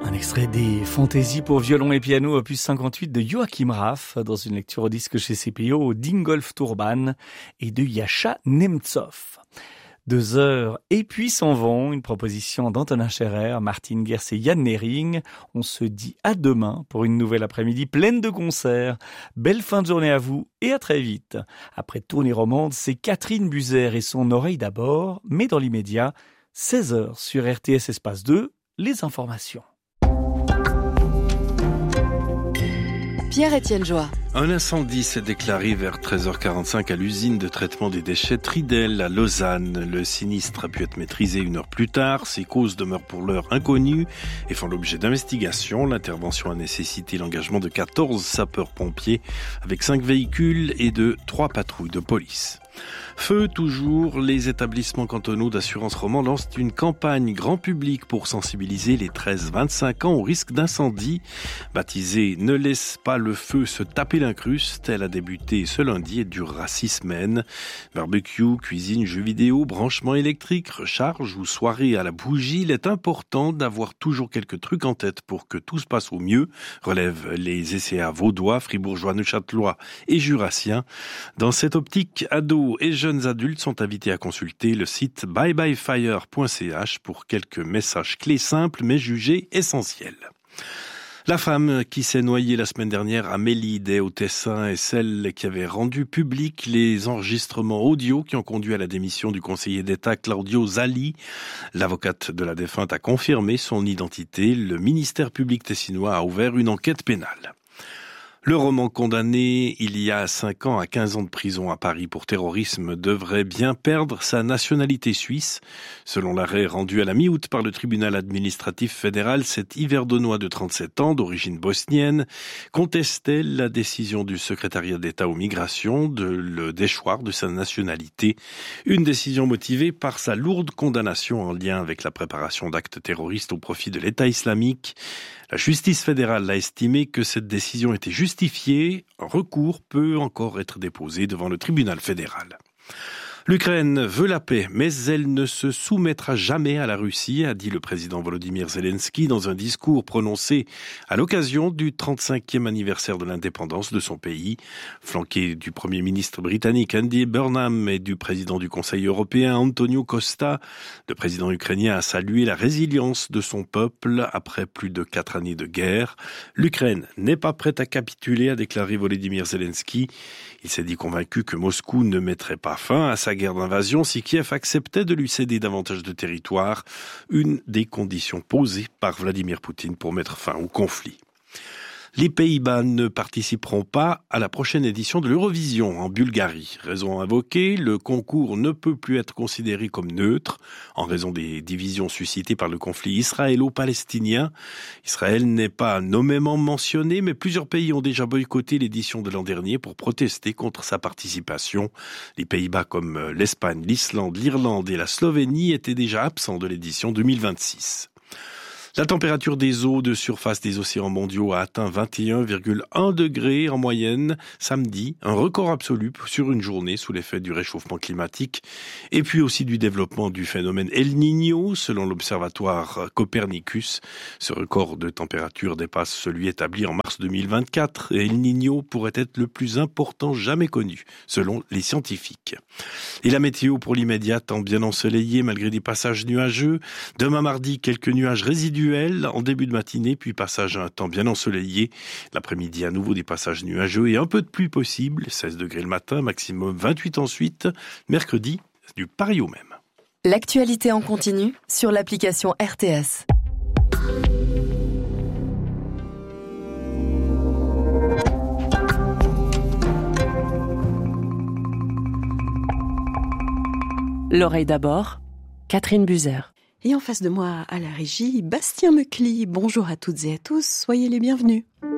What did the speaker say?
Un extrait des Fantaisies pour violon et piano opus 58 de Joachim Raff dans une lecture au disque chez CPO d'Ingolf Turban et de Yasha Nemtsov. 2 heures et puis s'en vont, une proposition d'Antonin Scherer, Martin Gers et Yann Nering. On se dit à demain pour une nouvelle après-midi pleine de concerts. Belle fin de journée à vous et à très vite. Après Tournée Romande, c'est Catherine Buzer et son oreille d'abord, mais dans l'immédiat, 16h sur RTS Espace 2, les informations. Pierre-Étienne Joie. Un incendie s'est déclaré vers 13h45 à l'usine de traitement des déchets Tridel à Lausanne. Le sinistre a pu être maîtrisé 1 heure plus tard. Ses causes demeurent pour l'heure inconnues et font l'objet d'investigations. L'intervention a nécessité l'engagement de 14 sapeurs-pompiers avec 5 véhicules et de 3 patrouilles de police. Feu toujours, les établissements cantonaux d'assurance romande lancent une campagne grand public pour sensibiliser les 13-25 ans au risque d'incendie. Baptisée « Ne laisse pas le feu se taper l'incruste », elle a débuté ce lundi et durera 6 semaines. Barbecue, cuisine, jeux vidéo, branchement électrique, recharge ou soirée à la bougie, il est important d'avoir toujours quelques trucs en tête pour que tout se passe au mieux, relèvent les ECA vaudois, fribourgeois, neuchâtelois et jurassiens. Dans cette optique, ados et jeunes adultes sont invités à consulter le site byebyefire.ch pour quelques messages clés simples mais jugés essentiels. La femme qui s'est noyée la semaine dernière à Mélide au Tessin est celle qui avait rendu public les enregistrements audio qui ont conduit à la démission du conseiller d'État Claudio Zali. L'avocate de la défunte a confirmé son identité. Le ministère public tessinois a ouvert une enquête pénale. Le roman condamné il y a 5 ans à 15 ans de prison à Paris pour terrorisme devrait bien perdre sa nationalité suisse. Selon l'arrêt rendu à la mi-août par le tribunal administratif fédéral, cet Yverdonnois de 37 ans d'origine bosnienne contestait la décision du secrétariat d'État aux migrations de le déchoir de sa nationalité. Une décision motivée par sa lourde condamnation en lien avec la préparation d'actes terroristes au profit de l'État islamique. La justice fédérale a estimé que cette décision était justifiée. Un recours peut encore être déposé devant le tribunal fédéral. L'Ukraine veut la paix, mais elle ne se soumettra jamais à la Russie, a dit le président Volodymyr Zelensky dans un discours prononcé à l'occasion du 35e anniversaire de l'indépendance de son pays. Flanqué du Premier ministre britannique Andy Burnham et du président du Conseil européen Antonio Costa, le président ukrainien a salué la résilience de son peuple après plus de 4 années de guerre. L'Ukraine n'est pas prête à capituler, a déclaré Volodymyr Zelensky. Il s'est dit convaincu que Moscou ne mettrait pas fin à sa guerre d'invasion si Kiev acceptait de lui céder davantage de territoire, une des conditions posées par Vladimir Poutine pour mettre fin au conflit. Les Pays-Bas ne participeront pas à la prochaine édition de l'Eurovision en Bulgarie. Raison invoquée, le concours ne peut plus être considéré comme neutre en raison des divisions suscitées par le conflit israélo-palestinien. Israël n'est pas nommément mentionné, mais plusieurs pays ont déjà boycotté l'édition de l'an dernier pour protester contre sa participation. Les Pays-Bas comme l'Espagne, l'Islande, l'Irlande et la Slovénie étaient déjà absents de l'édition 2026. La température des eaux de surface des océans mondiaux a atteint 21,1 degrés en moyenne samedi, un record absolu sur une journée sous l'effet du réchauffement climatique et puis aussi du développement du phénomène El Niño selon l'observatoire Copernicus. Ce record de température dépasse celui établi en mars 2024 et El Niño pourrait être le plus important jamais connu selon les scientifiques. Et la météo pour l'immédiat tend bien ensoleillée malgré des passages nuageux. Demain mardi, quelques nuages résiduels en début de matinée, puis passage à un temps bien ensoleillé. L'après-midi, à nouveau des passages nuageux et un peu de pluie possible. 16 degrés le matin, maximum 28 ensuite. Mercredi, du pareil au même. L'actualité en continu sur l'application RTS. L'oreille d'abord, Catherine Buzer. Et en face de moi, à la régie, Bastien Mecly. Bonjour à toutes et à tous, soyez les bienvenus.